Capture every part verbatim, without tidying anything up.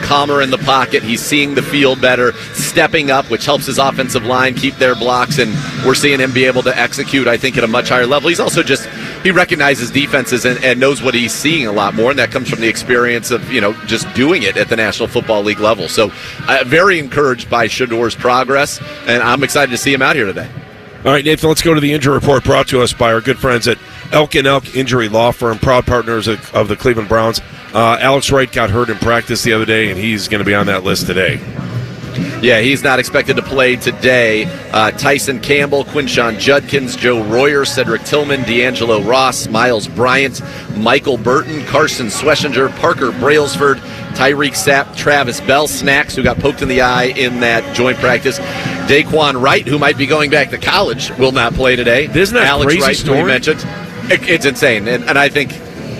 calmer in the pocket. He's seeing the field better, stepping up, which helps his offensive line keep their blocks, and we're seeing him be able to execute, I think, at a much higher level. He's also just, he recognizes defenses and, and knows what he's seeing a lot more, and that comes from the experience of, you know, just doing it at the National Football League level. So uh, very encouraged by Shedor's progress, and I'm excited to see him out here today. All right, Nathan, let's go to the injury report brought to us by our good friends at Elk and Elk Injury Law Firm, proud partners of, of the Cleveland Browns. Uh, Alex Wright got hurt in practice the other day, and he's going to be on that list today. Yeah, he's not expected to play today. Uh, Tyson Campbell, Quinshon Judkins, Joe Royer, Cedric Tillman, D'Angelo Ross, Miles Bryant, Michael Burton, Carson Sweshinger, Parker Brailsford, Tyreek Sapp, Travis Bell, Snacks, who got poked in the eye in that joint practice. Daquan Wright, who might be going back to college, will not play today. Isn't that Alex crazy Wright, story? who we mentioned. It, it's insane, and, and I think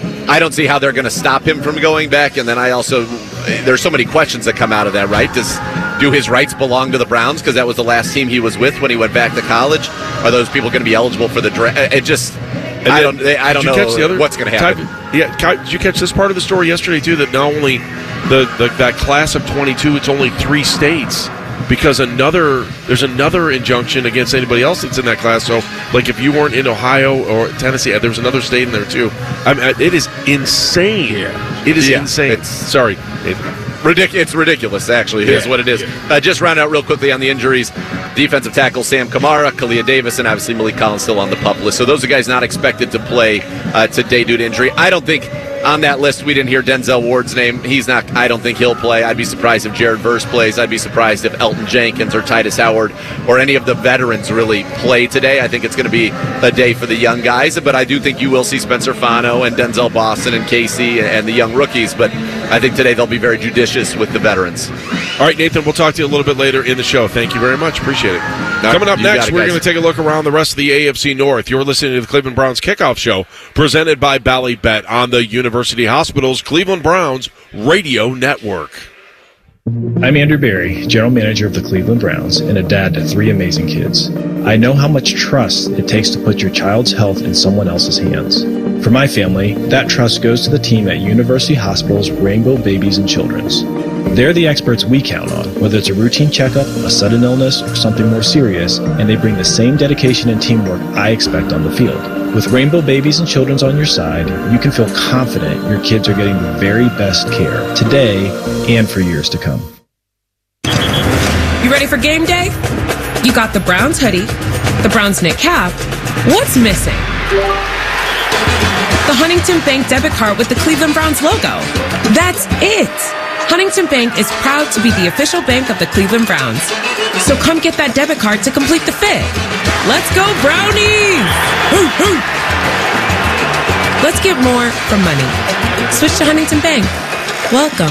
I don't see how they're going to stop him from going back. And then I also, there's so many questions that come out of that, right? Does do his rights belong to the Browns because that was the last team he was with when he went back to college? Are those people going to be eligible for the draft? It just, And I then, don't, I don't did you know catch the other, what's going to happen. Type, yeah, Ty, did you catch this part of the story yesterday too? That not only the, the that class of twenty-two, it's only three states. Because another, there's another injunction against anybody else that's in that class. So, like, if you weren't in Ohio or Tennessee, there's another state in there too. I mean, it is insane. Yeah. It is yeah, insane. It's, Sorry, Nathan. Ridic- it's ridiculous, actually, yeah, is what it is. Yeah. Uh, just round out real quickly on the injuries. Defensive tackle Sam Kamara, Kalia Davis, and obviously Malik Collins still on the PUP list. So those are guys not expected to play uh, today due to injury. I don't think on that list we didn't hear Denzel Ward's name. He's not. I don't think he'll play. I'd be surprised if Jared Verse plays. I'd be surprised if Elton Jenkins or Titus Howard or any of the veterans really play today. I think it's going to be a day for the young guys, but I do think you will see Spencer Fano and Denzel Boston and Casey and the young rookies, but I think today they'll be very judicious with the veterans. All right, Nathan, we'll talk to you a little bit later in the show. Thank you very much. Appreciate it. No, Coming up next, it, we're guys. going to take a look around the rest of the A F C North. You're listening to the Cleveland Browns Kickoff Show, presented by Bally Bet on the University Hospital's Cleveland Browns Radio Network. I'm Andrew Berry, General Manager of the Cleveland Browns and a dad to three amazing kids. I know how much trust it takes to put your child's health in someone else's hands. For my family, that trust goes to the team at University Hospital's Rainbow Babies and Children's. They're the experts we count on, whether it's a routine checkup, a sudden illness, or something more serious, and they bring the same dedication and teamwork I expect on the field. With Rainbow Babies and Children's on your side, you can feel confident your kids are getting the very best care today and for years to come. You ready for game day? You got the Browns hoodie, the Browns knit cap. What's missing? The Huntington Bank debit card with the Cleveland Browns logo. That's it. Huntington Bank is proud to be the official bank of the Cleveland Browns. So come get that debit card to complete the fit. Let's go Brownies! Hoo, hoo. Let's get more for money. Switch to Huntington Bank. Welcome.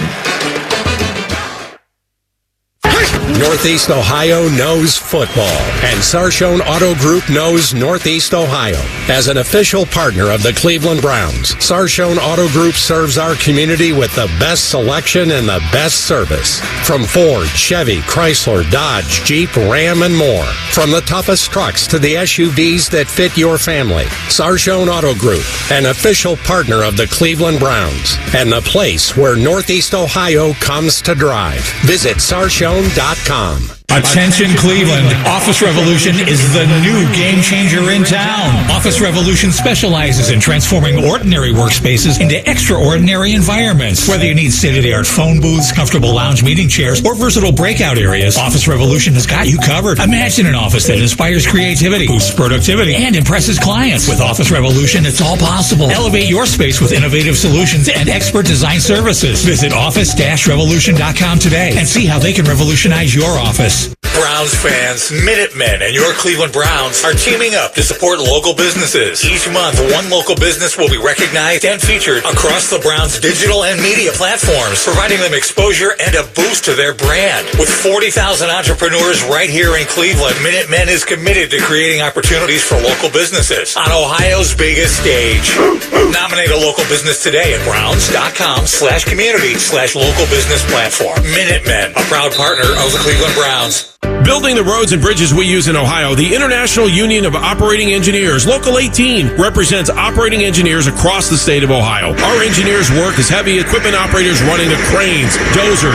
Northeast Ohio knows football, and Sarshone Auto Group knows Northeast Ohio. As an official partner of the Cleveland Browns, Sarshone Auto Group serves our community with the best selection and the best service. From Ford, Chevy, Chrysler, Dodge, Jeep, Ram, and more. From the toughest trucks to the S U Vs that fit your family. Sarshone Auto Group, an official partner of the Cleveland Browns, and the place where Northeast Ohio comes to drive. Visit sarshone dot com. Attention Cleveland, Office Revolution is the new game changer in town. Office Revolution specializes in transforming ordinary workspaces into extraordinary environments. Whether you need state-of-the-art phone booths, comfortable lounge meeting chairs, or versatile breakout areas, Office Revolution has got you covered. Imagine an office that inspires creativity, boosts productivity, and impresses clients. With Office Revolution, it's all possible. Elevate your space with innovative solutions and expert design services. Visit office dash revolution dot com today and see how they can revolutionize your office. Browns fans, Minutemen, and your Cleveland Browns are teaming up to support local businesses. Each month, one local business will be recognized and featured across the Browns' digital and media platforms, providing them exposure and a boost to their brand. With forty thousand entrepreneurs right here in Cleveland, Minutemen is committed to creating opportunities for local businesses on Ohio's biggest stage. Nominate a local business today at browns.com slash community slash local business platform. Minutemen, a proud partner of the Cleveland Browns. Building the roads and bridges we use in Ohio, the International Union of Operating Engineers, Local eighteen, represents operating engineers across the state of Ohio. Our engineers work as heavy equipment operators running the cranes, dozers,